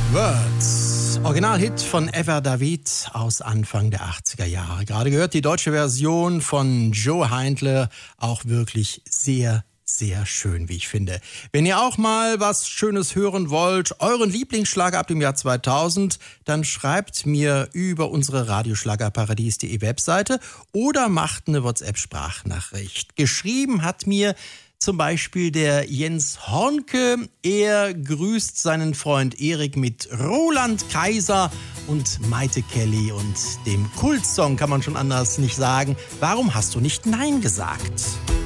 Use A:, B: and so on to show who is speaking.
A: Words. Originalhit von Eva David aus Anfang der 80er Jahre. Gerade gehört die deutsche Version von Joe Heindle, auch wirklich sehr, sehr schön, wie ich finde. Wenn ihr auch mal was Schönes hören wollt, euren Lieblingsschlager ab dem Jahr 2000, dann schreibt mir über unsere radioschlagerparadies.de Webseite oder macht eine WhatsApp-Sprachnachricht. Geschrieben hat mir zum Beispiel der Jens Hornke. Er grüßt seinen Freund Erik mit Roland Kaiser und Maite Kelly und dem Kultsong, kann man schon anders nicht sagen. Warum hast du nicht Nein gesagt?